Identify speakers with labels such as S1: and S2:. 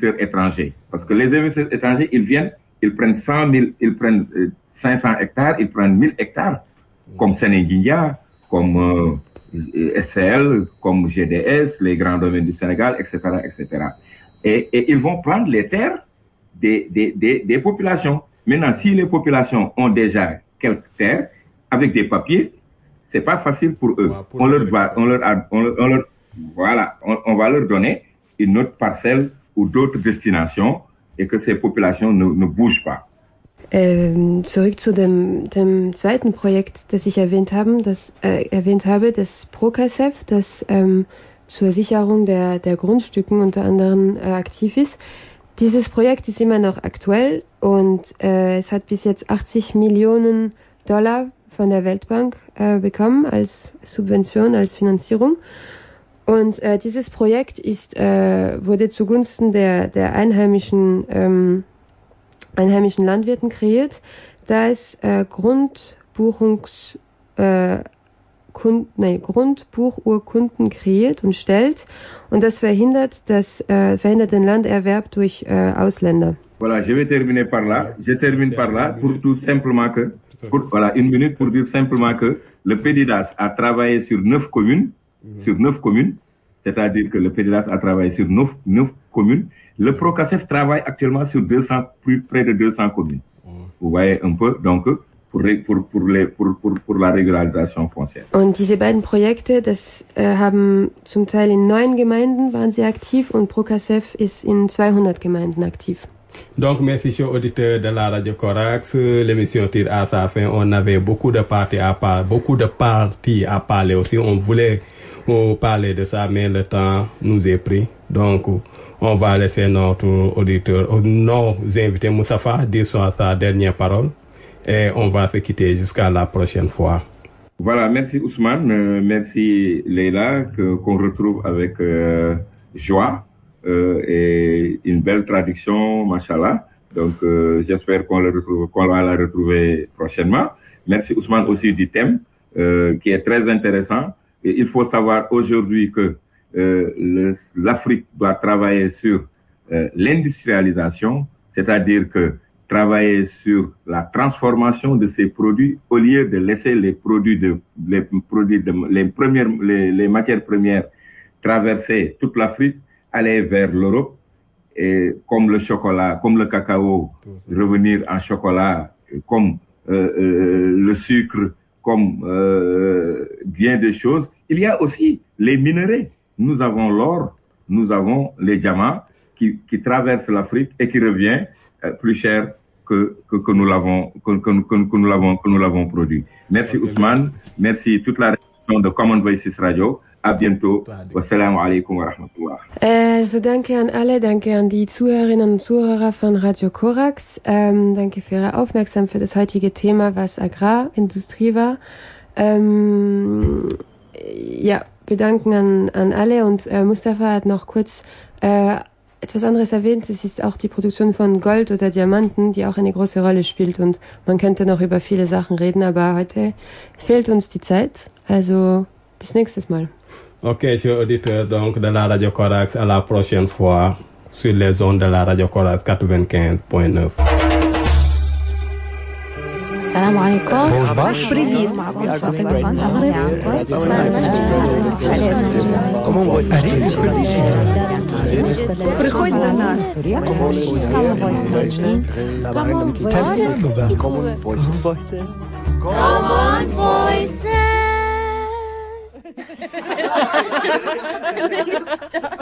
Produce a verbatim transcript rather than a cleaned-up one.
S1: investisseurs étrangers. Parce que les investisseurs étrangers, ils viennent, ils prennent cent mille, ils prennent cinq cents hectares, ils prennent mille hectares, comme Sénéguindia, comme euh, S C L, comme G D S, les grands domaines du Sénégal, et cetera, et cetera. Et, et ils vont prendre les terres des, des, des, des populations. Maintenant, si les populations ont déjà quelques terres, avec des papiers, c'est pas facile pour eux. Ouais, pour on, leur va, on, leur, on, leur, on leur, voilà, on, on va leur donner une autre parcelle ou d'autres destinations et que ces populations ne, ne bougent pas.
S2: Ähm, zurück zu dem, dem zweiten Projekt, das ich erwähnt, haben, das, äh, erwähnt habe, das Procasef, das ähm, zur Sicherung der, der Grundstücken unter anderem äh, aktiv ist. Dieses Projekt ist immer noch aktuell und äh, es hat bis jetzt achtzig Millionen Dollar von der Weltbank äh, bekommen als Subvention, als Finanzierung. Und äh, dieses Projekt ist, äh, wurde zugunsten der, der einheimischen, ähm, einheimischen Landwirten kreiert, da es äh, Grundbuchungs, äh, Kund, nee, Grundbuchurkunden kreiert und stellt und das verhindert, das, äh, verhindert den Landerwerb durch äh, Ausländer.
S1: Voilà, je vais terminer par là. Je termine par là pour tout simplement que, pour, voilà, une minute pour dire simplement que le PEDIDAS a travaillé sur neuf communes, mmh. sur neuf communes, c'est-à-dire que le PEDIDAS a travaillé sur neuf, neuf communes. Le Procasef travaille actuellement sur deux cents, plus près de deux cents communes. Mmh. Vous voyez un peu, donc, pour, pour, pour, les, pour, pour, pour la régularisation foncière.
S2: Und diese beiden Projekte, das äh, haben zum Teil in neun Gemeinden waren sie aktiv und Procasef ist in zweihundert Gemeinden aktiv.
S3: Donc, merci, chers auditeurs de la Radio Corax. L'émission tire à sa fin. On avait beaucoup de parties à parler, beaucoup de parties à parler aussi. On voulait euh, parler de ça, mais le temps nous est pris. Donc, on va laisser notre auditeur, nos invités, Moustapha, dire sa dernière parole. Et on va se quitter jusqu'à la prochaine fois.
S1: Voilà, merci Ousmane, euh, merci Leila, que, qu'on retrouve avec euh, joie. Euh, et une belle traduction, machallah. Donc, euh, j'espère qu'on, le retrouve, qu'on va la retrouver prochainement. Merci Ousmane aussi du thème, euh, qui est très intéressant. Et il faut savoir aujourd'hui que euh, le, l'Afrique doit travailler sur euh, l'industrialisation, c'est-à-dire que travailler sur la transformation de ces produits au lieu de laisser les produits de, les produits de, les premières, les, les matières premières traverser toute l'Afrique, aller vers l'Europe, et comme le chocolat, comme le cacao, revenir en chocolat, comme euh, euh, le sucre, comme euh, bien des choses. Il y a aussi les minerais. Nous avons l'or, nous avons les diamants qui, qui traversent l'Afrique et qui revient euh, plus cher que, que, que nous l'avons, que, que, que, que nous l'avons, que nous l'avons produit. Merci okay, Ousmane, merci. merci toute la rédaction de Common Voices Radio. A bientôt. Wassalamu alaikum wa rahmatullah.
S2: Also danke an alle, danke an die Zuhörerinnen und Zuhörer von Radio Corax. Ähm, danke für Ihre Aufmerksamkeit für das heutige Thema, was Agrarindustrie war. Ähm, ja, bedanken an, an alle und äh, Mustafa hat noch kurz äh, etwas anderes erwähnt. Es ist auch die Produktion von Gold oder Diamanten, die auch eine große Rolle spielt und man könnte noch über viele Sachen reden, aber heute fehlt uns die Zeit. Also bis nächstes Mal.
S3: Ok, chers auditeurs donc de la Radio Corax, à la prochaine fois sur les ondes de la Radio Corax quatre-vingt-quinze point neuf.
S4: السلام عليكم.
S5: باش
S4: بريد معكم فاطمة المغرب. Приходь до нас.
S5: Common Voices.
S6: Common Voices.